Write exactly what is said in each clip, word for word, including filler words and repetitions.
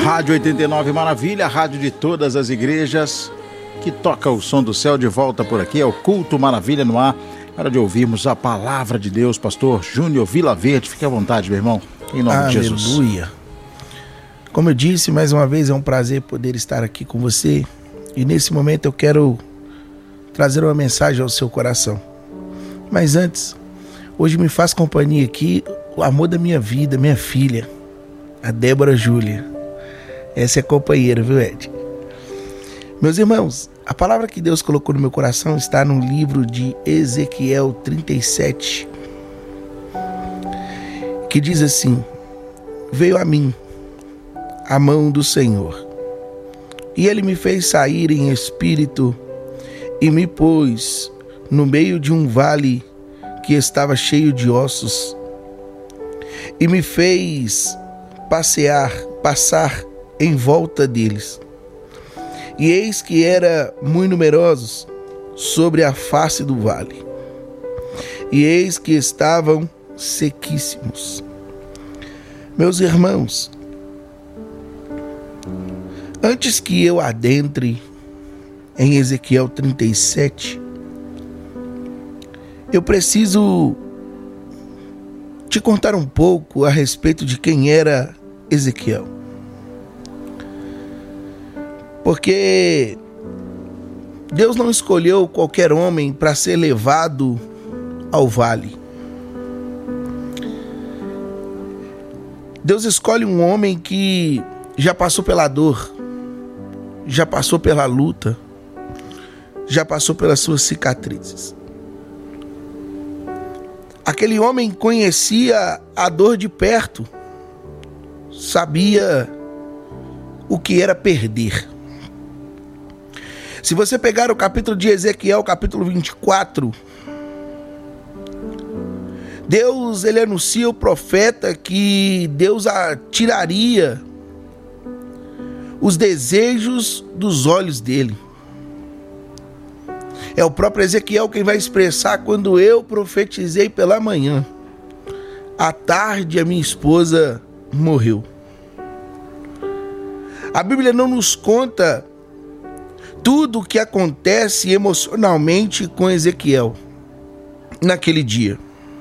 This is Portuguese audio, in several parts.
Rádio oitenta e nove Maravilha, a rádio de todas as igrejas, que toca o som do céu. De volta por aqui, é o Culto Maravilha no ar. Hora de ouvirmos a palavra de Deus. Pastor Júnior Vilaverde, fique à vontade, meu irmão, em nome Aleluia. de Jesus. Aleluia. Como eu disse, mais uma vez é um prazer poder estar aqui com você. E nesse momento eu quero trazer uma mensagem ao seu coração. Mas antes, hoje me faz companhia aqui o amor da minha vida, minha filha, a Débora Júlia. Essa é a companheira, viu, Ed? Meus irmãos, a palavra que Deus colocou no meu coração está no livro de Ezequiel trinta e sete, que diz assim: veio a mim a mão do Senhor, e ele me fez sair em espírito e me pôs no meio de um vale que estava cheio de ossos, e me fez passear, passar em volta deles. E eis que eram muito numerosos sobre a face do vale, e eis que estavam sequíssimos. Meus irmãos, antes que eu adentre em Ezequiel trinta e sete, eu preciso te contar um pouco a respeito de quem era Ezequiel. Porque Deus não escolheu qualquer homem para ser levado ao vale. Deus escolhe um homem que já passou pela dor, já passou pela luta, já passou pelas suas cicatrizes. Aquele homem conhecia a dor de perto, sabia o que era perder. Se você pegar o capítulo de Ezequiel, capítulo vinte e quatro, Deus, ele anuncia o profeta que Deus tiraria os desejos dos olhos dele. É o próprio Ezequiel quem vai expressar: quando eu profetizei pela manhã, à tarde a minha esposa morreu. A Bíblia não nos conta tudo o que acontece emocionalmente com Ezequiel naquele dia.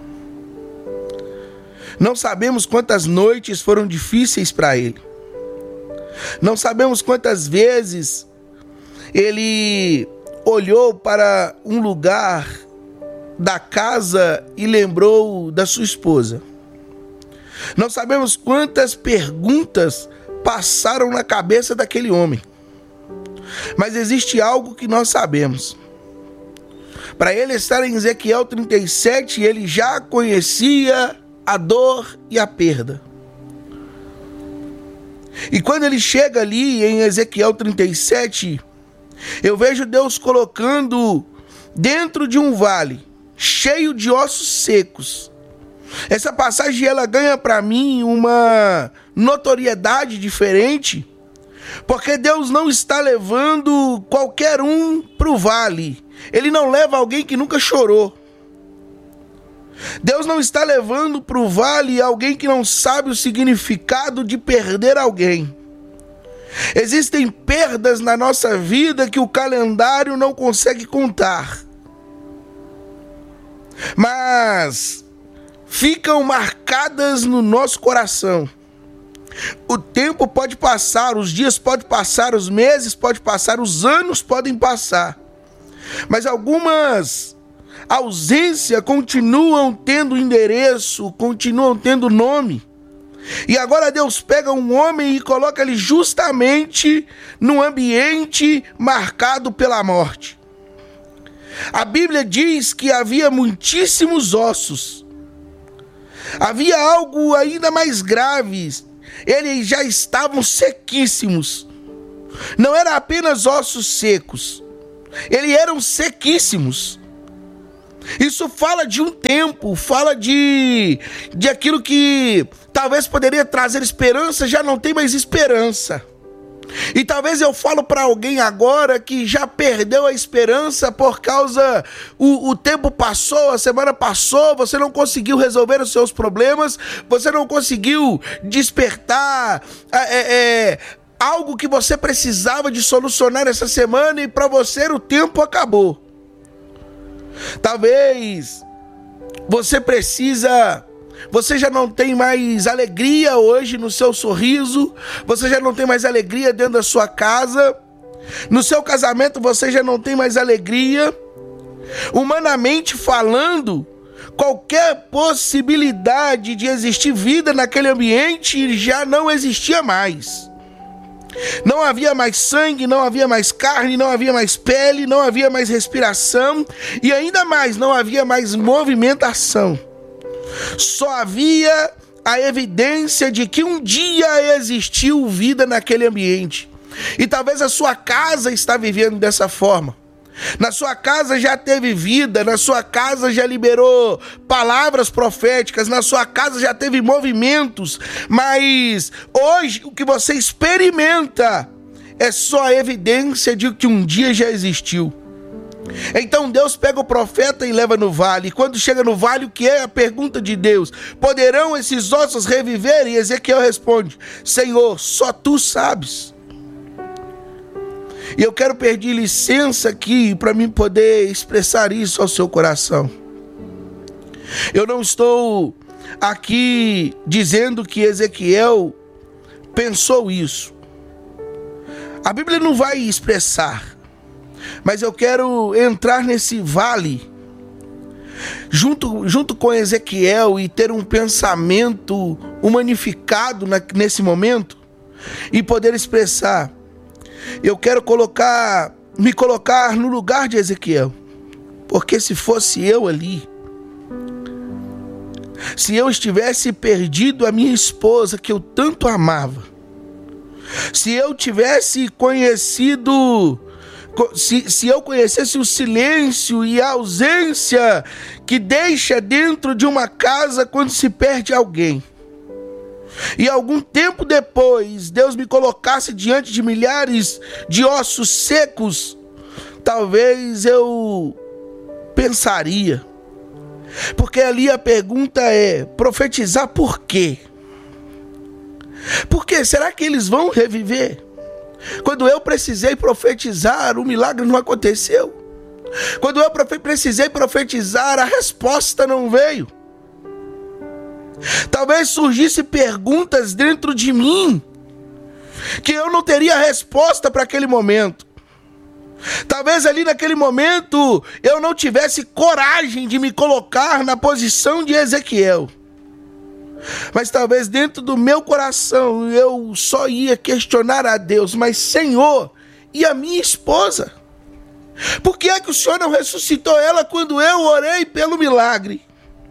Não sabemos quantas noites foram difíceis para ele. Não sabemos quantas vezes ele olhou para um lugar da casa e lembrou da sua esposa. Não sabemos quantas perguntas passaram na cabeça daquele homem. Mas existe algo que nós sabemos. Para ele estar em Ezequiel trinta e sete, ele já conhecia a dor e a perda. E quando ele chega ali em Ezequiel trinta e sete, eu vejo Deus colocando dentro de um vale cheio de ossos secos. Essa passagem, ela ganha para mim uma notoriedade diferente, porque Deus não está levando qualquer um para o vale. Ele não leva alguém que nunca chorou. Deus não está levando para o vale alguém que não sabe o significado de perder alguém. Existem perdas na nossa vida que o calendário não consegue contar, mas ficam marcadas no nosso coração. O tempo pode passar, os dias podem passar, os meses podem passar, os anos podem passar, mas algumas ausências continuam tendo endereço, continuam tendo nome. E agora Deus pega um homem e coloca ele justamente num ambiente marcado pela morte. A Bíblia diz que havia muitíssimos ossos. Havia algo ainda mais grave. Eles já estavam sequíssimos. Não era apenas ossos secos, eles eram sequíssimos. Isso fala de um tempo, fala de, de aquilo que talvez poderia trazer esperança, já não tem mais esperança. E talvez eu falo para alguém agora que já perdeu a esperança por causa o, o tempo passou, a semana passou, você não conseguiu resolver os seus problemas, você não conseguiu despertar é, é, algo que você precisava de solucionar essa semana e para você o tempo acabou. Talvez você precisa... Você já não tem mais alegria hoje no seu sorriso, você já não tem mais alegria dentro da sua casa, no seu casamento você já não tem mais alegria. Humanamente falando, qualquer possibilidade de existir vida naquele ambiente já não existia mais. Não havia mais sangue, não havia mais carne, não havia mais pele, não havia mais respiração e ainda mais, não havia mais movimentação. Só havia a evidência de que um dia existiu vida naquele ambiente. E talvez a sua casa está vivendo dessa forma. Na sua casa já teve vida, na sua casa já liberou palavras proféticas, na sua casa já teve movimentos, mas hoje o que você experimenta é só a evidência de que um dia já existiu. Então Deus pega o profeta e leva no vale. E quando chega no vale, o que é a pergunta de Deus? Poderão esses ossos reviver? E Ezequiel responde: Senhor, só tu sabes. E eu quero pedir licença aqui para mim poder expressar isso ao seu coração. Eu não estou aqui dizendo que Ezequiel pensou isso. A Bíblia não vai expressar. Mas eu quero entrar nesse vale junto, junto com Ezequiel e ter um pensamento humanificado na, nesse momento e poder expressar. Eu quero colocar, me colocar no lugar de Ezequiel, porque se fosse eu ali, se eu estivesse perdido a minha esposa que eu tanto amava, se eu tivesse conhecido... Se, se eu conhecesse o silêncio e a ausência que deixa dentro de uma casa quando se perde alguém, e algum tempo depois Deus me colocasse diante de milhares de ossos secos, talvez eu pensaria, porque ali a pergunta é: profetizar por quê? Por quê? Será que eles vão reviver? Quando eu precisei profetizar, o milagre não aconteceu. Quando eu precisei profetizar, a resposta não veio. Talvez surgissem perguntas dentro de mim que eu não teria resposta para aquele momento. Talvez ali naquele momento eu não tivesse coragem de me colocar na posição de Ezequiel. Mas talvez dentro do meu coração eu só ia questionar a Deus: mas Senhor, e a minha esposa? Por que é que o Senhor não ressuscitou ela quando eu orei pelo milagre?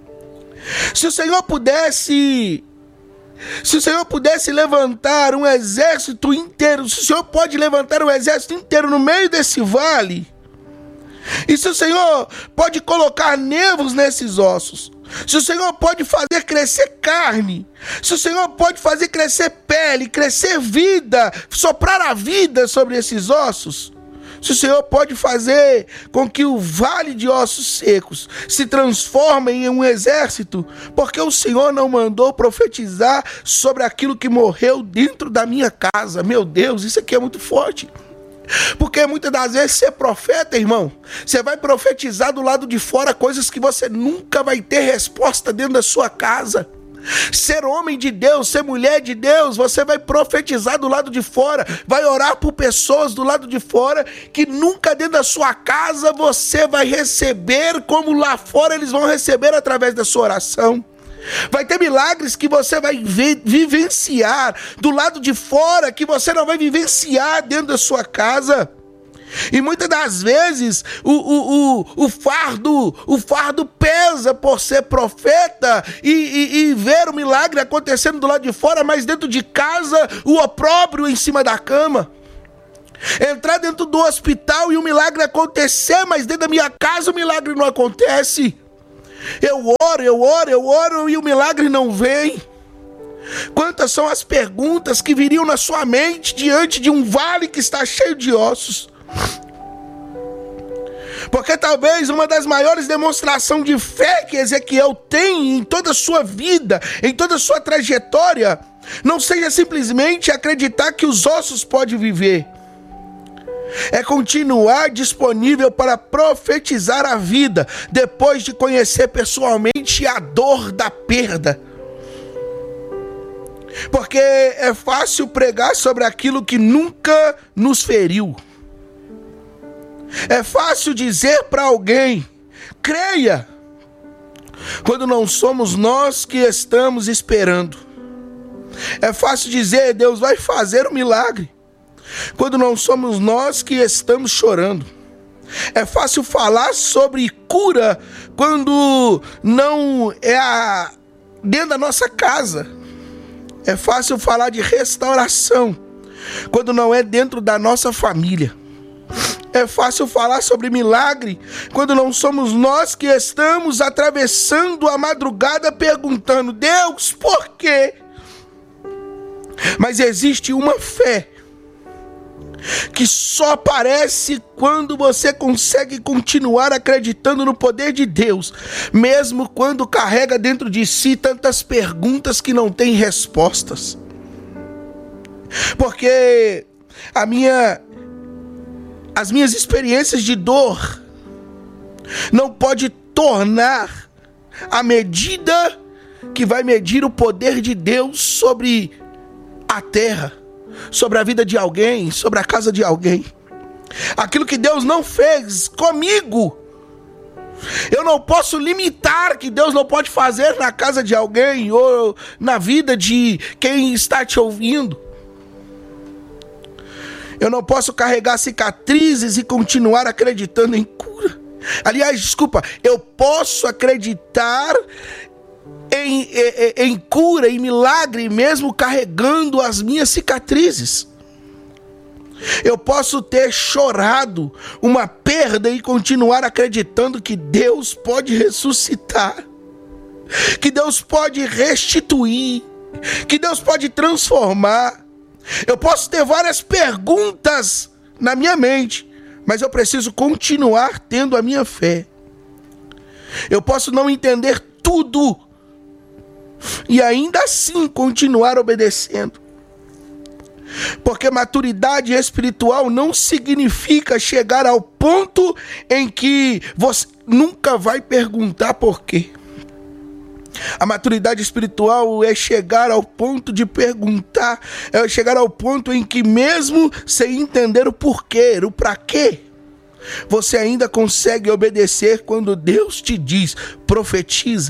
Se o Senhor pudesse, se o Senhor pudesse levantar um exército inteiro, se o Senhor pode levantar um exército inteiro no meio desse vale, e se o Senhor pode colocar nervos nesses ossos, se o Senhor pode fazer crescer carne, se o Senhor pode fazer crescer pele, crescer vida, soprar a vida sobre esses ossos, se o Senhor pode fazer com que o vale de ossos secos se transforme em um exército, porque o Senhor não mandou profetizar sobre aquilo que morreu dentro da minha casa? Meu Deus, isso aqui é muito forte. Porque muitas das vezes ser profeta, irmão, você vai profetizar do lado de fora coisas que você nunca vai ter resposta dentro da sua casa. Ser homem de Deus, ser mulher de Deus, você vai profetizar do lado de fora, vai orar por pessoas do lado de fora que nunca dentro da sua casa você vai receber como lá fora eles vão receber através da sua oração. Vai ter milagres que você vai vi- vivenciar do lado de fora, que você não vai vivenciar dentro da sua casa. E muitas das vezes o, o, o, o, fardo, o fardo pesa por ser profeta e, e, e ver o milagre acontecendo do lado de fora, mas dentro de casa o opróbrio em cima da cama. Entrar dentro do hospital e o milagre acontecer, mas dentro da minha casa o milagre não acontece. Eu oro, eu oro, eu oro e o milagre não vem. Quantas são as perguntas que viriam na sua mente diante de um vale que está cheio de ossos? Porque talvez uma das maiores demonstrações de fé que Ezequiel tem em toda a sua vida, em toda a sua trajetória, não seja simplesmente acreditar que os ossos podem viver. É continuar disponível para profetizar a vida, depois de conhecer pessoalmente a dor da perda. Porque é fácil pregar sobre aquilo que nunca nos feriu. É fácil dizer para alguém, creia, quando não somos nós que estamos esperando. É fácil dizer, Deus vai fazer um milagre, quando não somos nós que estamos chorando. É fácil falar sobre cura, quando não é a... dentro da nossa casa. É fácil falar de restauração, quando não é dentro da nossa família. É fácil falar sobre milagre, quando não somos nós que estamos atravessando a madrugada perguntando, Deus, por quê? Mas existe uma fé que só aparece quando você consegue continuar acreditando no poder de Deus, mesmo quando carrega dentro de si tantas perguntas que não tem respostas. Porque a minha, as minhas experiências de dor não pode tornar a medida que vai medir o poder de Deus sobre a terra, sobre a vida de alguém, sobre a casa de alguém. Aquilo que Deus não fez comigo, eu não posso limitar que Deus não pode fazer na casa de alguém ou na vida de quem está te ouvindo. Eu não posso carregar cicatrizes e continuar acreditando em cura. Aliás, desculpa, eu posso acreditar Em, em, em cura, em milagre, mesmo carregando as minhas cicatrizes. Eu posso ter chorado uma perda e continuar acreditando que Deus pode ressuscitar, que Deus pode restituir, que Deus pode transformar. Eu posso ter várias perguntas na minha mente, mas eu preciso continuar tendo a minha fé. Eu posso não entender tudo e ainda assim continuar obedecendo. Porque maturidade espiritual não significa chegar ao ponto em que você nunca vai perguntar por quê. A maturidade espiritual é chegar ao ponto de perguntar, é chegar ao ponto em que mesmo sem entender o porquê, o pra quê, você ainda consegue obedecer quando Deus te diz, profetiza.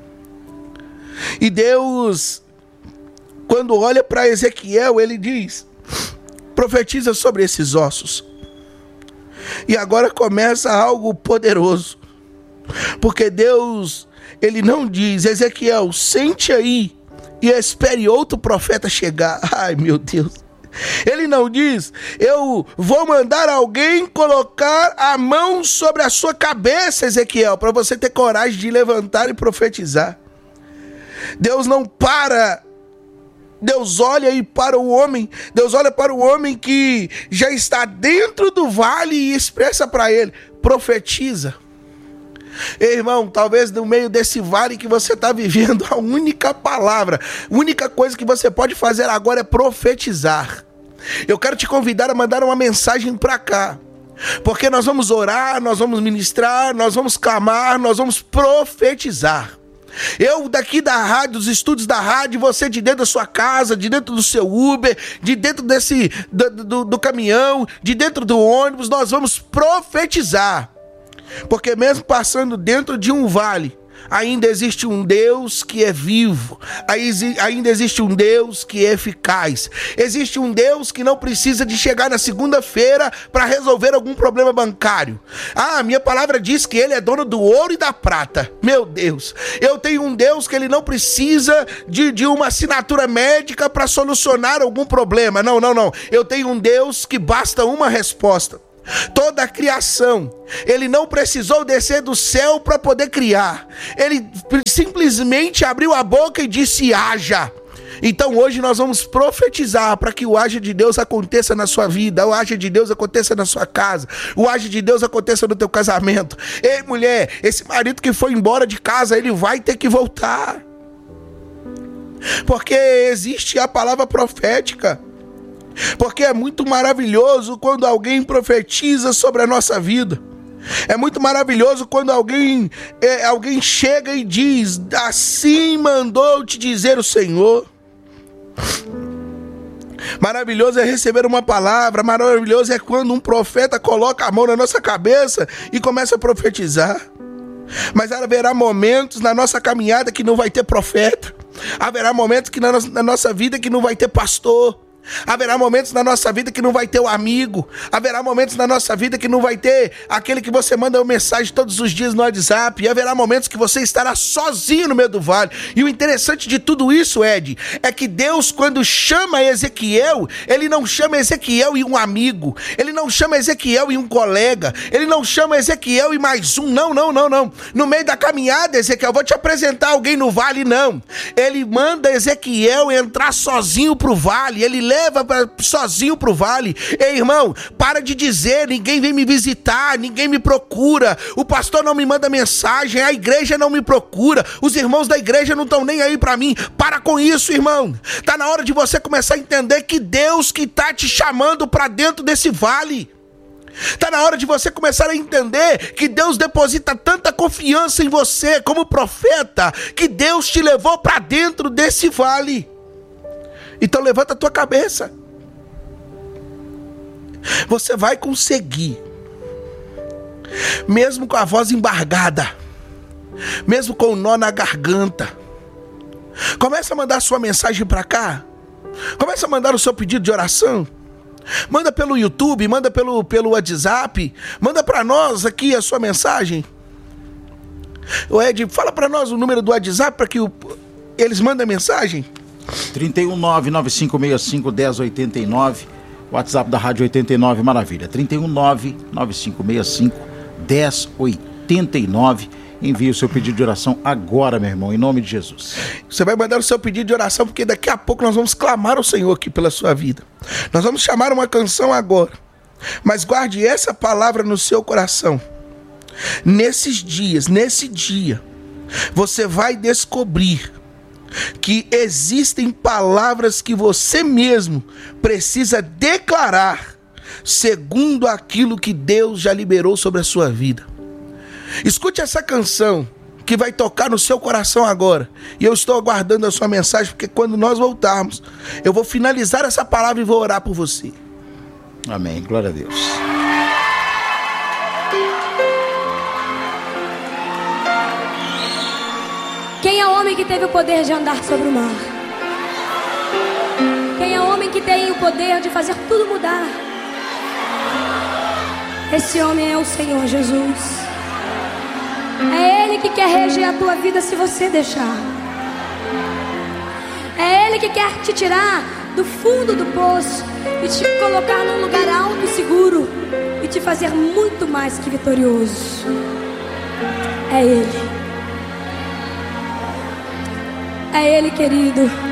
E Deus, quando olha para Ezequiel, ele diz, profetiza sobre esses ossos. E agora começa algo poderoso, porque Deus, ele não diz, Ezequiel, sente aí e espere outro profeta chegar. Ai, meu Deus. Ele não diz, eu vou mandar alguém colocar a mão sobre a sua cabeça, Ezequiel, para você ter coragem de levantar e profetizar. Deus não para, Deus olha e para o homem, Deus olha para o homem que já está dentro do vale e expressa para ele, profetiza. Ei, irmão, talvez no meio desse vale que você está vivendo, a única palavra, a única coisa que você pode fazer agora é profetizar. Eu quero te convidar a mandar uma mensagem para cá, porque nós vamos orar, nós vamos ministrar, nós vamos clamar, nós vamos profetizar. Eu daqui da rádio, dos estúdios da rádio, você de dentro da sua casa, de dentro do seu Uber, de dentro desse, do, do, do caminhão, de dentro do ônibus, nós vamos profetizar. Porque mesmo passando dentro de um vale, ainda existe um Deus que é vivo, ainda existe um Deus que é eficaz, existe um Deus que não precisa de chegar na segunda-feira para resolver algum problema bancário. Ah, minha palavra diz que ele é dono do ouro e da prata. Meu Deus, eu tenho um Deus que ele não precisa de, de uma assinatura médica para solucionar algum problema. Não, não, não, eu tenho um Deus que basta uma resposta. Toda a criação, ele não precisou descer do céu para poder criar. Ele simplesmente abriu a boca e disse, haja. Então hoje nós vamos profetizar para que o agir de Deus aconteça na sua vida, o agir de Deus aconteça na sua casa, o agir de Deus aconteça no teu casamento. Ei, mulher, esse marido que foi embora de casa, ele vai ter que voltar. Porque existe a palavra profética. Porque é muito maravilhoso quando alguém profetiza sobre a nossa vida. É muito maravilhoso quando alguém, é, alguém chega e diz: assim mandou te dizer o Senhor. Maravilhoso é receber uma palavra. Maravilhoso é quando um profeta coloca a mão na nossa cabeça e começa a profetizar. Mas haverá momentos na nossa caminhada que não vai ter profeta. Haverá momentos que na, no- na nossa vida que não vai ter pastor. Haverá momentos na nossa vida que não vai ter o amigo. Haverá momentos na nossa vida que não vai ter aquele que você manda uma mensagem todos os dias no WhatsApp. E haverá momentos que você estará sozinho no meio do vale. E o interessante de tudo isso, Ed, é que Deus, quando chama Ezequiel, Ele não chama Ezequiel e um amigo. Ele não chama Ezequiel e um colega. Ele não chama Ezequiel e mais um. Não, não, não, não. No meio da caminhada, Ezequiel, vou te apresentar alguém no vale, não. Ele manda Ezequiel entrar sozinho pro vale. Ele leva pra, sozinho pro vale. Ei, irmão, para de dizer: ninguém vem me visitar, ninguém me procura, o pastor não me manda mensagem, a igreja não me procura, os irmãos da igreja não estão nem aí pra mim. Para com isso, irmão. Tá na hora de você começar a entender que Deus que tá te chamando pra dentro desse vale. Tá na hora de você começar a entender que Deus deposita tanta confiança em você como profeta, que Deus te levou pra dentro desse vale. Então levanta a tua cabeça. Você vai conseguir. Mesmo com a voz embargada, mesmo com o nó na garganta, começa a mandar sua mensagem para cá. Começa a mandar o seu pedido de oração. Manda pelo YouTube, manda pelo, pelo WhatsApp. Manda para nós aqui a sua mensagem. O Ed, fala para nós o número do WhatsApp para que o, eles mandem a mensagem. trinta e um, nove nove cinco seis cinco, um zero oito nove, WhatsApp da Rádio oitenta e nove Maravilha, trinta e um, nove nove cinco seis cinco, um zero oito nove. Envie o seu pedido de oração agora, meu irmão, em nome de Jesus. Você vai mandar o seu pedido de oração, porque daqui a pouco nós vamos clamar ao Senhor aqui pela sua vida. Nós vamos chamar uma canção agora, mas guarde essa palavra no seu coração. Nesses dias, nesse dia, você vai descobrir que existem palavras que você mesmo precisa declarar segundo aquilo que Deus já liberou sobre a sua vida. Escute essa canção que vai tocar no seu coração agora. E eu estou aguardando a sua mensagem, porque quando nós voltarmos, eu vou finalizar essa palavra e vou orar por você. Amém, glória a Deus. Quem é o homem que teve o poder de andar sobre o mar? Quem é o homem que tem o poder de fazer tudo mudar? Esse homem é o Senhor Jesus. É Ele que quer reger a tua vida se você deixar. É Ele que quer te tirar do fundo do poço e te colocar num lugar alto e seguro e te fazer muito mais que vitorioso. É Ele. É Ele, querido.